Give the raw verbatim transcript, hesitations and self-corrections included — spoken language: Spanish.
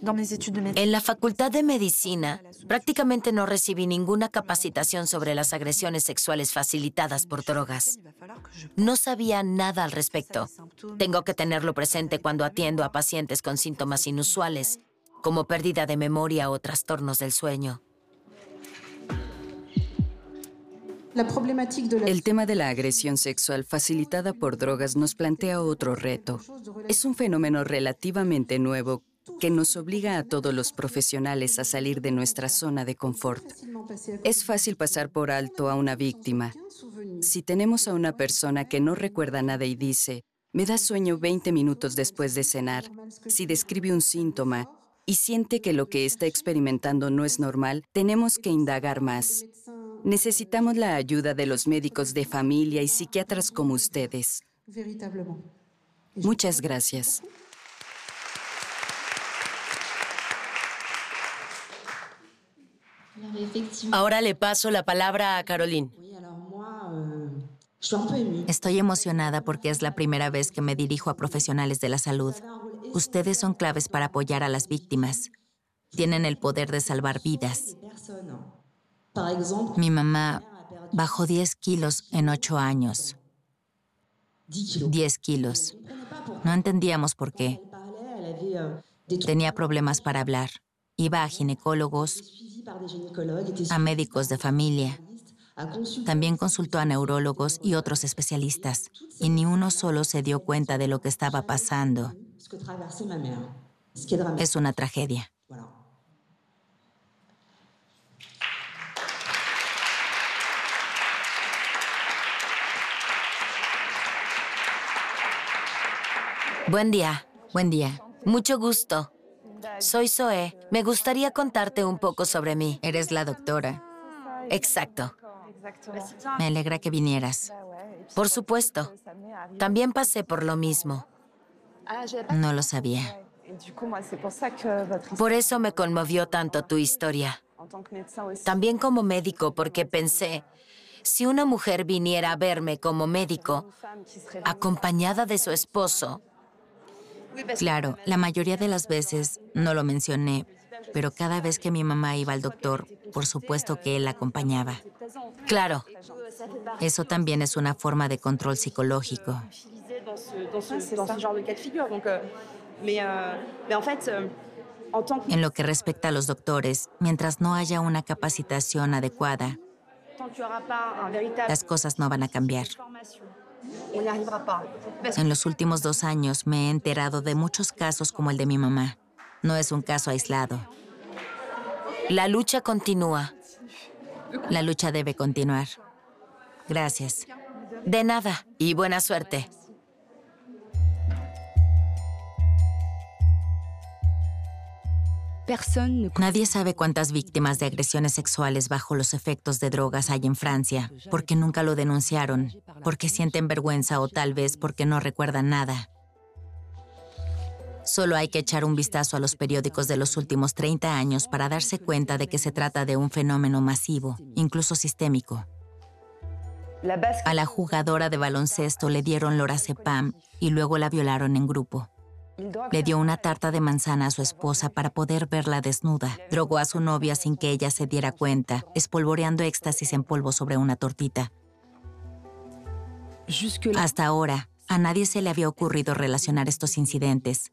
En la Facultad de Medicina, prácticamente no recibí ninguna capacitación sobre las agresiones sexuales facilitadas por drogas. No sabía nada al respecto. Tengo que tenerlo presente cuando atiendo a pacientes con síntomas inusuales, como pérdida de memoria o trastornos del sueño. El tema de la agresión sexual facilitada por drogas nos plantea otro reto. Es un fenómeno relativamente nuevo que nos obliga a todos los profesionales a salir de nuestra zona de confort. Es fácil pasar por alto a una víctima. Si tenemos a una persona que no recuerda nada y dice, me da sueño veinte minutos después de cenar, si describe un síntoma y siente que lo que está experimentando no es normal, tenemos que indagar más. Necesitamos la ayuda de los médicos de familia y psiquiatras como ustedes. Muchas gracias. Ahora le paso la palabra a Caroline. Estoy emocionada porque es la primera vez que me dirijo a profesionales de la salud. Ustedes son claves para apoyar a las víctimas. Tienen el poder de salvar vidas. Mi mamá bajó diez kilos en ocho años. diez kilos. No entendíamos por qué. Tenía problemas para hablar. Iba a ginecólogos, a médicos de familia. También consultó a neurólogos y otros especialistas. Y ni uno solo se dio cuenta de lo que estaba pasando. Es una tragedia. Buen día. Buen día. Mucho gusto. Soy Zoe. Me gustaría contarte un poco sobre mí. Eres la doctora. Exacto. Me alegra que vinieras. Por supuesto. También pasé por lo mismo. No lo sabía. Por eso me conmovió tanto tu historia. También como médico, porque pensé, si una mujer viniera a verme como médico, acompañada de su esposo. Claro, la mayoría de las veces no lo mencioné, pero cada vez que mi mamá iba al doctor, por supuesto que él la acompañaba. Claro. Eso también es una forma de control psicológico. En lo que respecta a los doctores, mientras no haya una capacitación adecuada, las cosas no van a cambiar. En los últimos dos años me he enterado de muchos casos como el de mi mamá. No es un caso aislado. La lucha continúa. La lucha debe continuar. Gracias. De nada, y buena suerte. Nadie sabe cuántas víctimas de agresiones sexuales bajo los efectos de drogas hay en Francia, porque nunca lo denunciaron, porque sienten vergüenza o tal vez porque no recuerdan nada. Solo hay que echar un vistazo a los periódicos de los últimos treinta años para darse cuenta de que se trata de un fenómeno masivo, incluso sistémico. A la jugadora de baloncesto le dieron lorazepam y luego la violaron en grupo. Le dio una tarta de manzana a su esposa para poder verla desnuda. Drogó a su novia sin que ella se diera cuenta, espolvoreando éxtasis en polvo sobre una tortita. Hasta ahora, a nadie se le había ocurrido relacionar estos incidentes.